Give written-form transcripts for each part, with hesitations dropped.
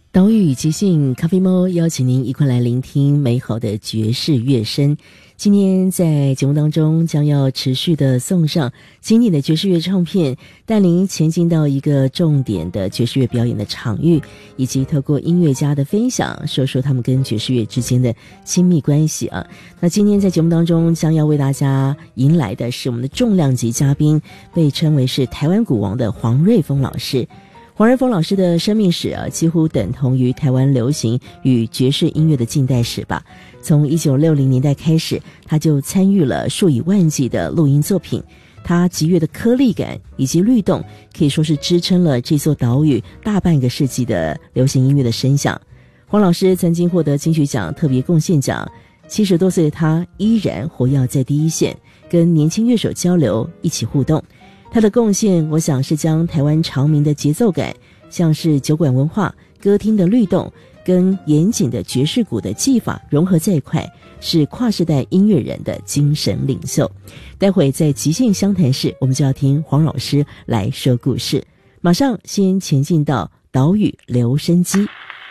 岛屿即兴咖啡猫邀请您一块来聆听美好的爵士乐声。今天在节目当中将要持续的送上经典的爵士乐唱片，带您前进到一个重点的爵士乐表演的场域，以及透过音乐家的分享，说说他们跟爵士乐之间的亲密关系啊。那今天在节目当中将要为大家迎来的是我们的重量级嘉宾，被称为是台湾鼓王的黄瑞丰老师。黄瑞丰老师的生命史几乎等同于台湾流行与爵士音乐的近代史吧。从1960年代开始，他就参与了数以万计的录音作品。他极乐的颗粒感以及律动，可以说是支撑了这座岛屿大半个世纪的流行音乐的声响。黄老师曾经获得金曲奖特别贡献奖，70多岁的他依然活跃在第一线，跟年轻乐手交流，一起互动。他的贡献，我想是将台湾长鸣的节奏感，像是酒馆文化、歌厅的律动，跟严谨的爵士鼓的技法融合在一块，是跨世代音乐人的精神领袖。待会在即兴相谈室，我们就要听黄老师来说故事。马上先前进到岛屿留声机，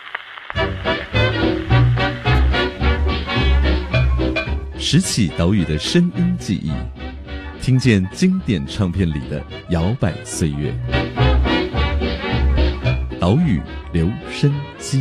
拾起岛屿的声音记忆，听见经典唱片里的摇摆岁月。岛屿留声机。